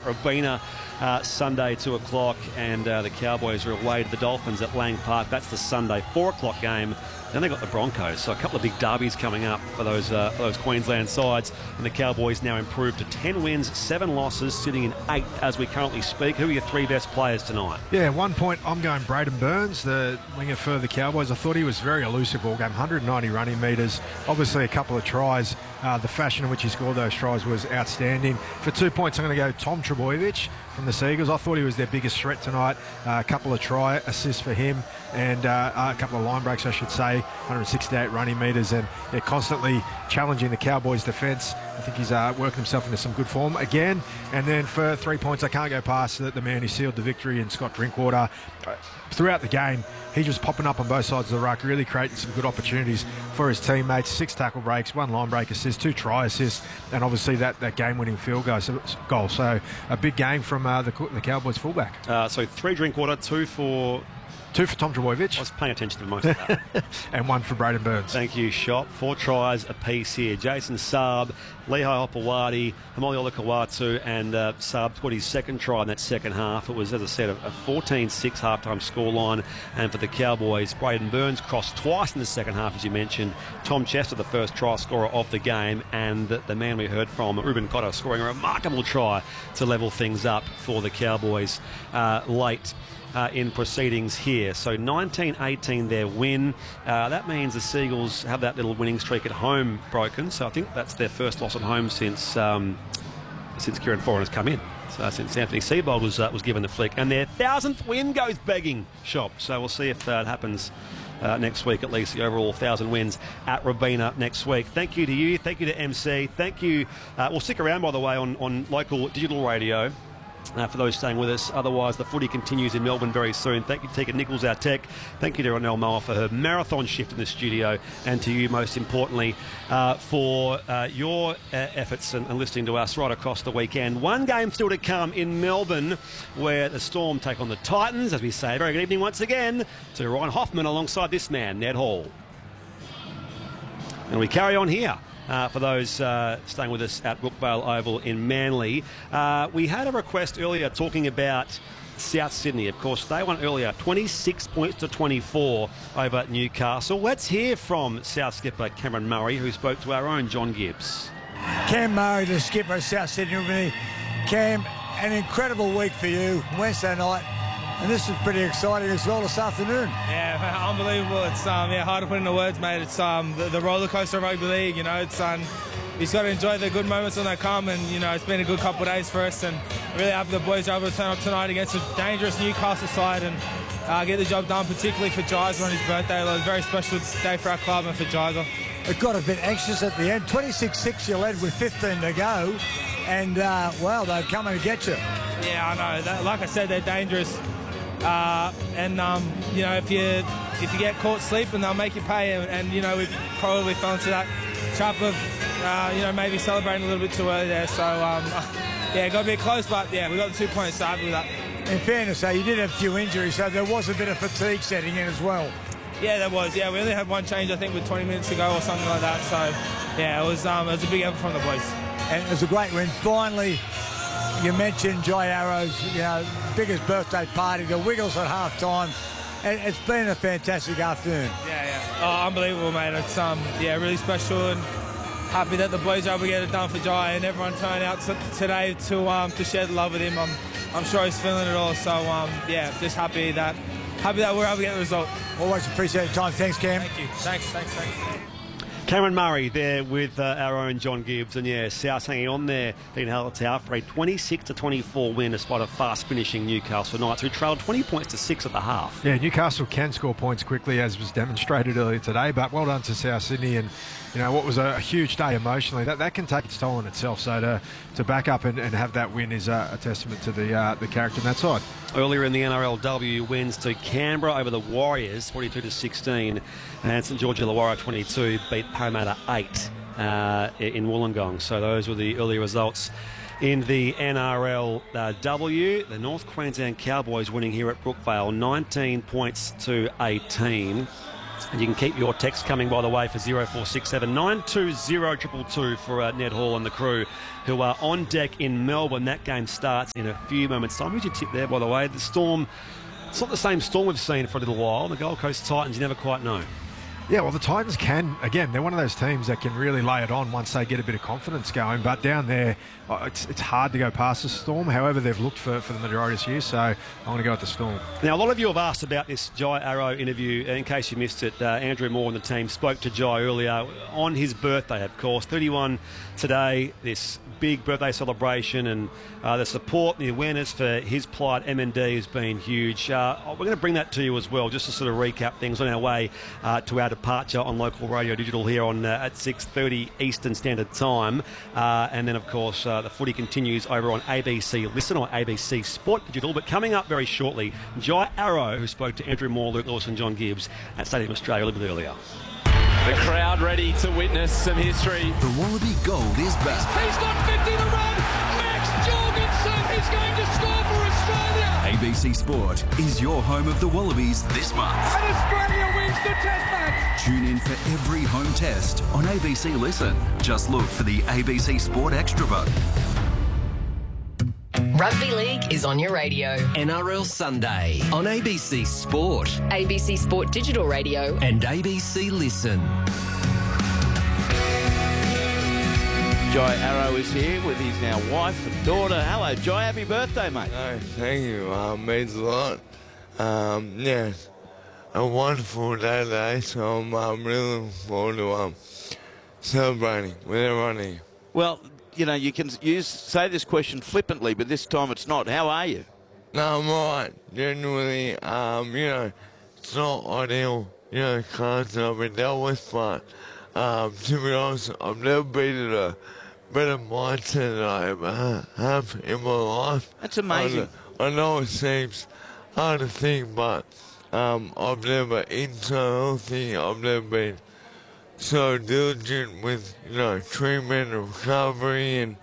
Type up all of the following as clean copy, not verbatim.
Robina Sunday 2 o'clock, and the Cowboys are away to the Dolphins at Lang Park. That's the Sunday 4 o'clock game. Then they got the Broncos, so a couple of big derbies coming up for those Queensland sides. And the Cowboys now improved to 10 wins, 7 losses, sitting in 8th as we currently speak. Who are your 3 best players tonight? Yeah, 1 point, I'm going Braden Burns, the winger for the Cowboys. I thought he was very elusive all game, 190 running metres, obviously a couple of tries. The fashion in which he scored those tries was outstanding. For 2 points, I'm going to go Tom Trbojevic from the Seagulls. I thought he was their biggest threat tonight. A couple of try assists for him, and a couple of line breaks, I should say. 168 running metres, and they're constantly challenging the Cowboys' defence. I think he's working himself into some good form again. And then for 3 points, I can't go past the man who sealed the victory in Scott Drinkwater. Throughout the game, he was popping up on both sides of the ruck, really creating some good opportunities for his teammates. 6 tackle breaks, 1 line break assist, 2 try assists, and obviously that game-winning field goal. So a big game from the Cowboys fullback. So 3 Drinkwater, 2 for Tom Trbojevic. I was paying attention to most of that. And 1 for Braden Burns. Thank you, Shop. 4 tries apiece here. Jason Saab, Lehigh Hopewadi, Hamoli Olakawatu, and Saab scored his 2nd try in that second half. It was, as I said, a 14-6 halftime scoreline. And for the Cowboys, Braden Burns crossed twice in the second half, as you mentioned. Tom Chester, the first try scorer of the game, and the man we heard from, Ruben Cotter, scoring a remarkable try to level things up for the Cowboys late in proceedings here. So 19-18 their win. That means the Seagulls have that little winning streak at home broken. So I think that's their first loss at home since Kieran Foran has come in. So since Anthony Seibold was given the flick. And their 1000th win goes begging, Shop. So we'll see if that happens next week, at least the overall 1,000 wins at Robina next week. Thank you to you. Thank you to MC. Thank you. We'll stick around, by the way, on local digital radio. For those staying with us. Otherwise, the footy continues in Melbourne very soon. Thank you to Tika Nichols, our tech. Thank you to Ronelle Moa for her marathon shift in the studio, and to you, most importantly, for your efforts and listening to us right across the weekend. 1 game still to come in Melbourne, where the Storm take on the Titans. As we say, very good evening once again to Ryan Hoffman alongside this man, Ned Hall. And we carry on here. For those staying with us at Brookvale Oval in Manly. We had a request earlier talking about South Sydney. Of course, they won earlier 26 points to 24 over Newcastle. Let's hear from South skipper Cameron Murray, who spoke to our own John Gibbs. Cam Murray, the skipper of South Sydney. Cam, an incredible week for you Wednesday night. And this is pretty exciting as well this afternoon. Yeah, unbelievable. It's hard to put into words, mate. It's the roller coaster of rugby league. You know, it's he's got to enjoy the good moments when they come, and you know, it's been a good couple of days for us. And really happy the boys are able to turn up tonight against a dangerous Newcastle side and get the job done, particularly for Jizer on his birthday. It was a very special day for our club and for Jizer. It got a bit anxious at the end. 26-6 you led with 15 to go, and well, they're coming to get you. Yeah, I know. Like I said, they're dangerous. You know, if you get caught sleeping, they'll make you pay, and you know, we probably fell into that trap of you know, maybe celebrating a little bit too early there. So yeah, got to be close, but yeah, we got the 2 points started with that. In fairness, though, you did have a few injuries, so there was a bit of fatigue setting in as well. Yeah, there was. Yeah, we only had 1 change, I think, with 20 minutes to go or something like that. So yeah, it was a big effort from the boys. And it was a great win. Finally, you mentioned Jai Arrow's, you know, biggest birthday party, the Wiggles at half-time. It's been a fantastic afternoon. Yeah. Oh, unbelievable, mate. It's yeah, really special, and happy that the boys are able to get it done for Jai, and everyone turned out today to share the love with him. I'm sure he's feeling it all. So yeah, just happy that we're able to get the result. Always appreciate your time. Thanks, Cam. Thank you. Thanks. Cameron Murray there with our own John Gibbs, and yeah, South hanging on there, being held to for a 26-24 win despite a fast finishing Newcastle Knights, who trailed 20 points to 6 at the half. Yeah, Newcastle can score points quickly, as was demonstrated earlier today, but well done to South Sydney, and you know, what was a huge day emotionally, that can take its toll on itself. So to back up and have that win is a testament to the character on that side. Earlier in the NRLW, wins to Canberra over the Warriors, 42-16, and St George Illawarra 22 beat Parramatta 8 in Wollongong. So those were the early results in the NRLW. The North Queensland Cowboys winning here at Brookvale, 19 points to 18. And you can keep your text coming, by the way, for 0467 920 222 for Ned Hall and the crew who are on deck in Melbourne. That game starts in a few moments' time. Who's your tip there, by the way? The Storm, it's not the same Storm we've seen for a little while. The Gold Coast Titans, you never quite know. Yeah, well, the Titans can, again, they're one of those teams that can really lay it on once they get a bit of confidence going. But down there, it's hard to go past the Storm. However, they've looked for the majority of this year, so I want to go with the Storm. Now, a lot of you have asked about this Jai Arrow interview. In case you missed it, Andrew Moore and the team spoke to Jai earlier on his birthday, of course. 31 today, this big birthday celebration, and the support, the awareness for his plight, MND, has been huge. We're going to bring that to you as well, just to sort of recap things on our way to our departure on local radio digital here on at 6:30 Eastern Standard Time. And then, of course, the footy continues over on ABC Listen or ABC Sport Digital. But coming up very shortly, Jai Arrow, who spoke to Andrew Moore, Luke Lewis and John Gibbs at Stadium Australia a little bit earlier. The crowd ready to witness some history. The Wallaby Gold is back. He's got 50 to run. Max Jorgensen is going to score for Australia. ABC Sport is your home of the Wallabies this month. And Australia wins the test match. Tune in for every home test on ABC Listen. Just look for the ABC Sport Extra button. Rugby League is on your radio. NRL Sunday on ABC Sport, ABC Sport Digital Radio, and ABC Listen. Jai Arrow is here with his now wife and daughter. Hello, Jai. Happy birthday, mate. No, thank you. Means a lot. Yeah, a wonderful day today, so I'm really looking forward to celebrating with everyone here. Well, you know, you can say this question flippantly, but this time it's not. How are you? No, I'm all right. Genuinely, you know, it's not ideal, you know, cards that I've been dealt with, but to be honest, I've never been in a better mindset than I ever have in my life. That's amazing. I know it seems hard to think, but I've never been so healthy. I've never been so diligent with, you know, treatment and recovery, and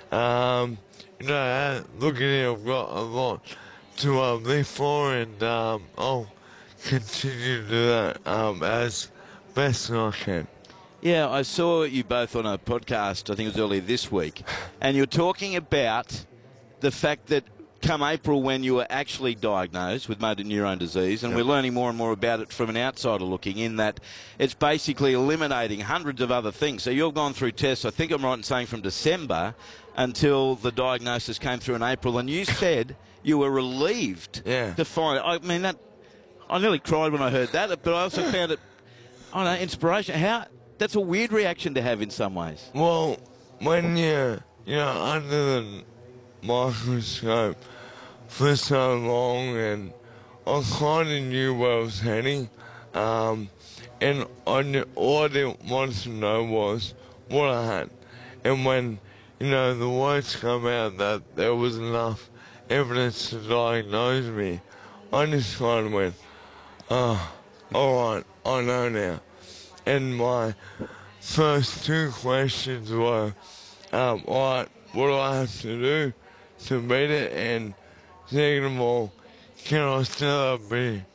you know, look at it, I've got a lot to live for, and I'll continue to do that as best as I can. Yeah, I saw you both on a podcast, I think it was earlier this week, and you're talking about the fact that come April, when you were actually diagnosed with motor neurone disease, and we're learning more and more about it from an outsider looking in, that it's basically eliminating hundreds of other things. So you've gone through tests, I think I'm right in saying, from December until the diagnosis came through in April, and you said you were relieved to find it. I mean, that, I nearly cried when I heard that, but I also found it, I don't know, inspiration. That's a weird reaction to have in some ways. Well, when you're, you know, under the microscope for so long, and I kind of knew where I was heading, and all I didn't want to know was what I had. And when, you know, the words come out that there was enough evidence to diagnose me, I just kind of went, oh, all right, I know now. And my first two questions were, all right, what do I have to do to beat it? And second of all, can I still have beer?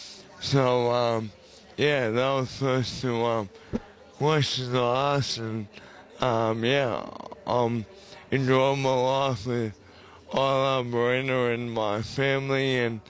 So, yeah, that was the first two questions I asked, and yeah, I'm enjoying my life with Isla, Marina, and my family, and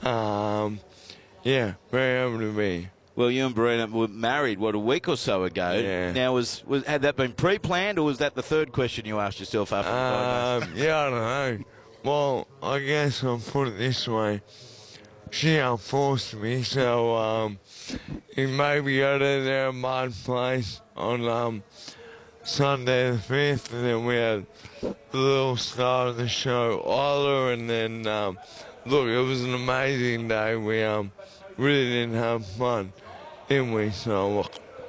yeah, very happy to be here. Well, you and Brina were married, what, a week or so ago? Yeah. Now, had that been pre-planned, or was that the third question you asked yourself after the diagnosis? Yeah, I don't know. Well, I guess I'll put it this way. She outforced me, so it made me go to their mud place on Sunday the 5th, and then we had the little star of the show, Isla, and then, look, it was an amazing day. We really didn't have fun, didn't we? So,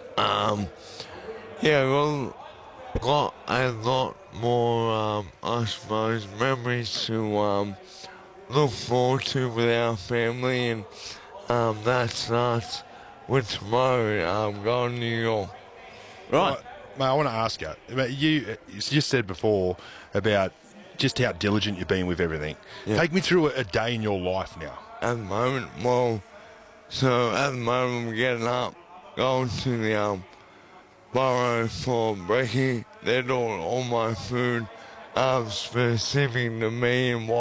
yeah, well, got a lot more, I suppose, memories to look forward to with our family, and that starts with tomorrow. Going to New York. Right. Mate, I want to ask you about you just said before about just how diligent you've been with everything. Yeah. Take me through a day in your life now. At the moment, well, So at the moment I'm getting up, going to the borough for brekkie. They're doing all my food specific to me and what